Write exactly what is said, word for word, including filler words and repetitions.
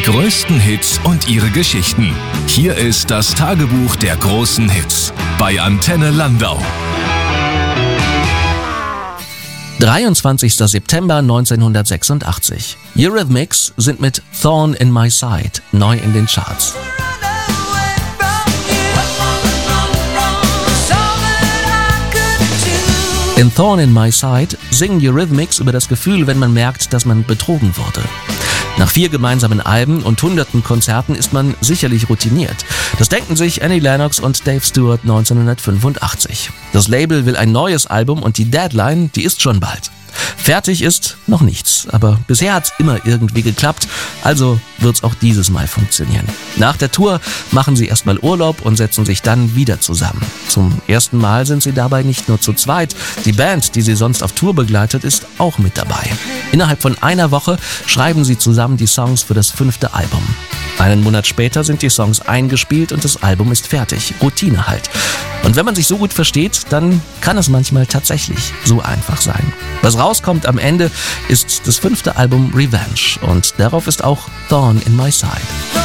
größten Hits und ihre Geschichten. Hier ist das Tagebuch der großen Hits bei Antenne Landau. dreiundzwanzigster September neunzehnhundertsechsundachtzig. Eurythmics sind mit Thorn in My Side neu in den Charts. In Thorn in My Side singen Eurythmics über das Gefühl, wenn man merkt, dass man betrogen wurde. Nach vier gemeinsamen Alben und hunderten Konzerten ist man sicherlich routiniert. Das denken sich Annie Lennox und Dave Stewart neunzehnhundertfünfundachtzig. Das Label will ein neues Album und die Deadline, die ist schon bald. Fertig ist noch nichts, aber bisher hat's immer irgendwie geklappt, also wird's auch dieses Mal funktionieren. Nach der Tour machen sie erstmal Urlaub und setzen sich dann wieder zusammen. Zum ersten Mal sind sie dabei nicht nur zu zweit, die Band, die sie sonst auf Tour begleitet, ist auch mit dabei. Innerhalb von einer Woche schreiben sie zusammen die Songs für das fünfte Album. Einen Monat später sind die Songs eingespielt und das Album ist fertig. Routine halt. Und wenn man sich so gut versteht, dann kann es manchmal tatsächlich so einfach sein. Was rauskommt am Ende, ist das fünfte Album Revenge und darauf ist auch Thorn in My Side.